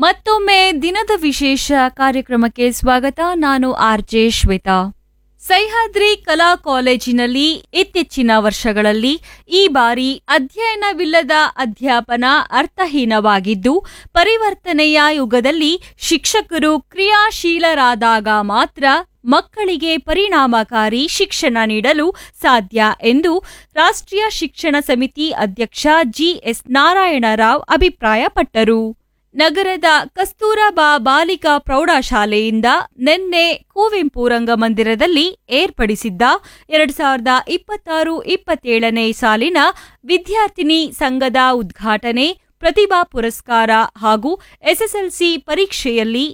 ಮತ್ತೊಮ್ಮೆ ದಿನದ ವಿಶೇಷ ಕಾರ್ಯಕ್ರಮಕ್ಕೆ ಸ್ವಾಗತ. ನಾನು ಆರ್ಜೆ ಶ್ವೇತಾ. ಸಹ್ಯಾದ್ರಿ ಕಲಾ ಕಾಲೇಜಿನಲ್ಲಿ ಇತ್ತೀಚಿನ ವರ್ಷಗಳಲ್ಲಿ ಈ ಬಾರಿ ಅಧ್ಯಯನವಿಲ್ಲದ ಅಧ್ಯಾಪನ ಅರ್ಥಹೀನವಾಗಿದ್ದು, ಪರಿವರ್ತನೆಯ ಯುಗದಲ್ಲಿ ಶಿಕ್ಷಕರು ಕ್ರಿಯಾಶೀಲರಾದಾಗ ಮಾತ್ರ ಮಕ್ಕಳಿಗೆ ಪರಿಣಾಮಕಾರಿ ಶಿಕ್ಷಣ ನೀಡಲು ಸಾಧ್ಯ ಎಂದು ರಾಷ್ಟ್ರೀಯ ಶಿಕ್ಷಣ ಸಮಿತಿ ಅಧ್ಯಕ್ಷ ಜಿಎಸ್ ನಾರಾಯಣರಾವ್ ಅಭಿಪ್ರಾಯಪಟ್ಟರು. ನಗರದ ಕಸ್ತೂರಬಾ ಬಾಲಿಕಾ ಪ್ರೌಢಶಾಲೆಯಿಂದ ನಿನ್ನೆ ಕುವೆಂಪು ರಂಗಮಂದಿರದಲ್ಲಿ ಏರ್ಪಡಿಸಿದ್ದ 2026-27ನೇ ಸಾಲಿನ ವಿದ್ಯಾರ್ಥಿನಿ ಸಂಘದ ಉದ್ಘಾಟನೆ, ಪ್ರತಿಭಾ ಪುರಸ್ಕಾರ ಹಾಗೂ ಎಸ್ಎಸ್ಎಲ್ಸಿ ಪರೀಕ್ಷೆಯಲ್ಲಿ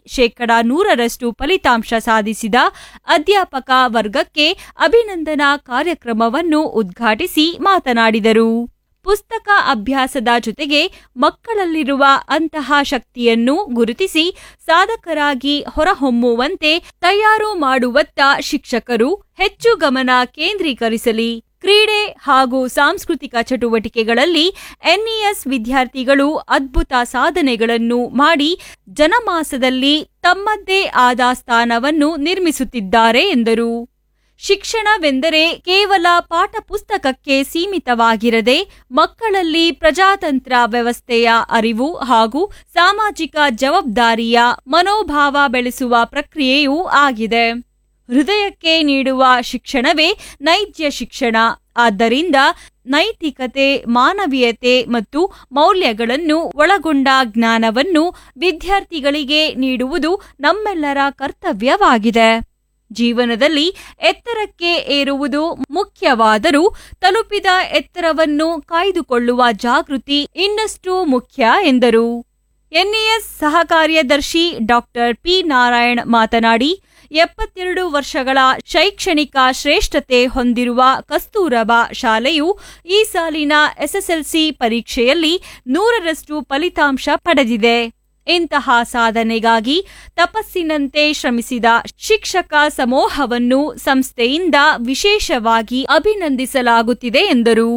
100% ಫಲಿತಾಂಶ ಸಾಧಿಸಿದ ಅಧ್ಯಾಪಕ ವರ್ಗಕ್ಕೆ ಅಭಿನಂದನಾ ಕಾರ್ಯಕ್ರಮವನ್ನು ಉದ್ಘಾಟಿಸಿ ಮಾತನಾಡಿದರು. ಪುಸ್ತಕ ಅಭ್ಯಾಸದ ಜೊತೆಗೆ ಮಕ್ಕಳಲ್ಲಿರುವ ಅಂತಹ ಶಕ್ತಿಯನ್ನು ಗುರುತಿಸಿ ಸಾಧಕರಾಗಿ ಹೊರಹೊಮ್ಮುವಂತೆ ತಯಾರು ಮಾಡುವತ್ತ ಶಿಕ್ಷಕರು ಹೆಚ್ಚು ಗಮನ ಕೇಂದ್ರೀಕರಿಸಲಿ. ಕ್ರೀಡೆ ಹಾಗೂ ಸಾಂಸ್ಕೃತಿಕ ಚಟುವಟಿಕೆಗಳಲ್ಲಿ ಎನ್ಇಎಸ್ ವಿದ್ಯಾರ್ಥಿಗಳು ಅದ್ಭುತ ಸಾಧನೆಗಳನ್ನು ಮಾಡಿ ಜನಮಾಸದಲ್ಲಿ ತಮ್ಮದೇ ಆದ ಸ್ಥಾನವನ್ನು ನಿರ್ಮಿಸುತ್ತಿದ್ದಾರೆ ಎಂದರು. ಶಿಕ್ಷಣವೆಂದರೆ ಕೇವಲ ಪಾಠ ಪುಸ್ತಕಕ್ಕೆ ಸೀಮಿತವಾಗಿರದೆ ಮಕ್ಕಳಲ್ಲಿ ಪ್ರಜಾತಂತ್ರ ವ್ಯವಸ್ಥೆಯ ಅರಿವು ಹಾಗೂ ಸಾಮಾಜಿಕ ಜವಾಬ್ದಾರಿಯ ಮನೋಭಾವ ಬೆಳೆಸುವ ಪ್ರಕ್ರಿಯೆಯೂ ಆಗಿದೆ. ಹೃದಯಕ್ಕೆ ನೀಡುವ ಶಿಕ್ಷಣವೇ ನೈಜ ಶಿಕ್ಷಣ. ಆದ್ದರಿಂದ ನೈತಿಕತೆ, ಮಾನವೀಯತೆ ಮತ್ತು ಮೌಲ್ಯಗಳನ್ನು ಒಳಗೊಂಡ ಜ್ಞಾನವನ್ನು ವಿದ್ಯಾರ್ಥಿಗಳಿಗೆ ನೀಡುವುದು ನಮ್ಮೆಲ್ಲರ ಕರ್ತವ್ಯವಾಗಿದೆ. ಜೀವನದಲ್ಲಿ ಎತ್ತರಕ್ಕೆ ಏರುವುದು ಮುಖ್ಯವಾದರೂ ತಲುಪಿದ ಎತ್ತರವನ್ನು ಕಾಯ್ದುಕೊಳ್ಳುವ ಜಾಗೃತಿ ಇನ್ನಷ್ಟು ಮುಖ್ಯ ಎಂದರು. ಎನ್ಇಎಸ್ ಸಹ ಕಾರ್ಯದರ್ಶಿ ಡಾಕ್ಟರ್ ಪಿ ನಾರಾಯಣ್ ಮಾತನಾಡಿ, 72 ವರ್ಷಗಳ ಶೈಕ್ಷಣಿಕ ಶ್ರೇಷ್ಠತೆ ಹೊಂದಿರುವ ಕಸ್ತೂರಬಾ ಶಾಲೆಯು ಈ ಸಾಲಿನ ಎಸ್ಎಸ್ಎಲ್ಸಿ ಪರೀಕ್ಷೆಯಲ್ಲಿ 100% ಫಲಿತಾಂಶ ಪಡೆದಿದೆ. ಇಂತಹ ಸಾಧನೆಗಾಗಿ ತಪಸ್ಸಿನಂತೆ ಶ್ರಮಿಸಿದ ಶಿಕ್ಷಕ ಸಮೂಹವನ್ನು ಸಂಸ್ಥೆಯಿಂದ ವಿಶೇಷವಾಗಿ ಅಭಿನಂದಿಸಲಾಗುತ್ತಿದೆ ಎಂದರು.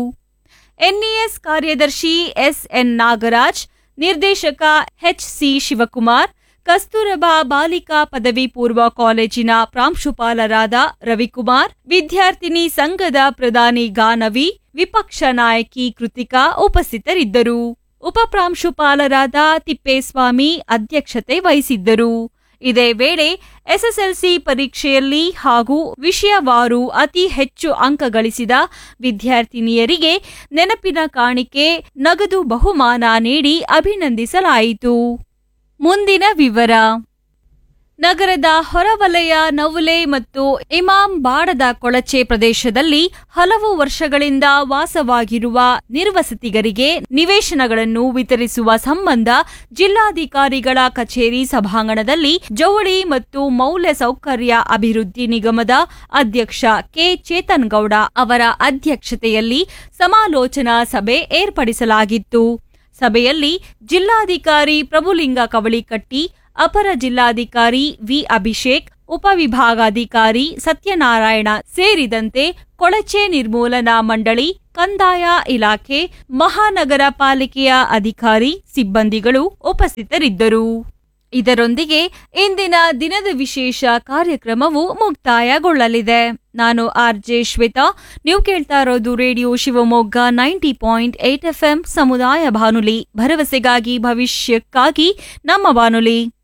ಎನ್ಇಎಸ್ ಕಾರ್ಯದರ್ಶಿ ಎಸ್ಎನ್ ನಾಗರಾಜ್, ನಿರ್ದೇಶಕ ಎಚ್ಸಿ ಶಿವಕುಮಾರ್, ಕಸ್ತೂರಬಾ ಬಾಲಿಕಾ ಪದವಿ ಪೂರ್ವ ಕಾಲೇಜಿನ ಪ್ರಾಂಶುಪಾಲರಾದ ರವಿಕುಮಾರ್, ವಿದ್ಯಾರ್ಥಿನಿ ಸಂಘದ ಪ್ರಧಾನಿ ಗಾನವಿ, ವಿಪಕ್ಷ ನಾಯಕಿ ಕೃತಿಕಾ ಉಪಸ್ಥಿತರಿದ್ದರು. ಉಪಪ್ರಾಂಶುಪಾಲರಾದ ತಿಪ್ಪೇಸ್ವಾಮಿ ಅಧ್ಯಕ್ಷತೆ ವಹಿಸಿದ್ದರು. ಇದೇ ವೇಳೆ ಎಸ್ಎಸ್ಎಲ್ಸಿ ಪರೀಕ್ಷೆಯಲ್ಲಿ ಹಾಗೂ ವಿಷಯವಾರು ಅತಿ ಹೆಚ್ಚು ಅಂಕ ಗಳಿಸಿದ ವಿದ್ಯಾರ್ಥಿನಿಯರಿಗೆ ನೆನಪಿನ ಕಾಣಿಕೆ, ನಗದು ಬಹುಮಾನ ನೀಡಿ ಅಭಿನಂದಿಸಲಾಯಿತು. ಮುಂದಿನ ವಿವರ. ನಗರದ ಹೊರವಲಯ ನವುಲೆ ಮತ್ತು ಇಮಾಂ ಬಾಡದ ಕೊಳಚೆ ಪ್ರದೇಶದಲ್ಲಿ ಹಲವು ವರ್ಷಗಳಿಂದ ವಾಸವಾಗಿರುವ ನಿರ್ವಸತಿಗರಿಗೆ ನಿವೇಶನಗಳನ್ನು ವಿತರಿಸುವ ಸಂಬಂಧ ಜಿಲ್ಲಾಧಿಕಾರಿಗಳ ಕಚೇರಿ ಸಭಾಂಗಣದಲ್ಲಿ ಜವಳಿ ಮತ್ತು ಮೌಲ್ಯ ಸೌಕರ್ಯ ಅಭಿವೃದ್ಧಿ ನಿಗಮದ ಅಧ್ಯಕ್ಷ ಕೆ ಚೇತನ್ ಗೌಡ ಅವರ ಅಧ್ಯಕ್ಷತೆಯಲ್ಲಿ ಸಮಾಲೋಚನಾ ಸಭೆ ಏರ್ಪಡಿಸಲಾಗಿತ್ತು. ಸಭೆಯಲ್ಲಿ ಜಿಲ್ಲಾಧಿಕಾರಿ ಪ್ರಭುಲಿಂಗ ಕವಳಿಕಟ್ಟಿ, ಅಪರ ಜಿಲ್ಲಾಧಿಕಾರಿ ವಿ ಅಭಿಷೇಕ್, ಉಪವಿಭಾಗಾಧಿಕಾರಿ ಸತ್ಯನಾರಾಯಣ ಸೇರಿದಂತೆ ಕೊಳಚೆ ನಿರ್ಮೂಲನಾ ಮಂಡಳಿ, ಕಂದಾಯ ಇಲಾಖೆ, ಮಹಾನಗರ ಪಾಲಿಕೆಯ ಅಧಿಕಾರಿ, ಸಿಬ್ಬಂದಿಗಳು ಉಪಸ್ಥಿತರಿದ್ದರು. ಇದರೊಂದಿಗೆ ಇಂದಿನ ದಿನದ ವಿಶೇಷ ಕಾರ್ಯಕ್ರಮವು ಮುಕ್ತಾಯಗೊಳ್ಳಲಿದೆ. ನಾನು ಆರ್ಜೆ ಶ್ವೇತಾ. ನೀವು ಕೇಳ್ತಾ ಇರೋದು ರೇಡಿಯೋ ಶಿವಮೊಗ್ಗ 90.8 FM ಸಮುದಾಯ ಬಾನುಲಿ, ಭರವಸೆಗಾಗಿ ಭವಿಷ್ಯಕ್ಕಾಗಿ ನಮ್ಮ ಬಾನುಲಿ.